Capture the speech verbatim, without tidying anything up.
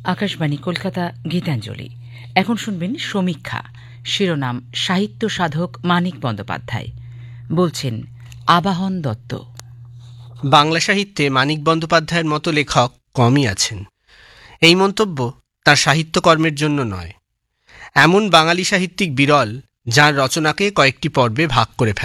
আকাশবাণী কলকাতা গীতাঞ্জলি। এখন শুনবেন সমীক্ষা, শিরোনাম সাহিত্য সাধক মানিক বন্দ্যোপাধ্যায়। বলছেন আবাহন দত্ত। বাংলা সাহিত্যে মানিক বন্দ্যোপাধ্যায়ের মতো লেখক কমই আছেন। এই মন্তব্য তার সাহিত্যকর্মের জন্য নয়। এমন বাঙালি সাহিত্যিক বিরল যাঁর রচনাকে কয়েকটি পর্বে ভাগ করে ফেলা